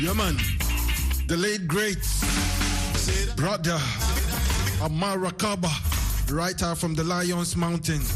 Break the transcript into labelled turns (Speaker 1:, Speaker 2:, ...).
Speaker 1: Yeah, man. The late great brother Amara Kaba, writer from the Lions Mountain.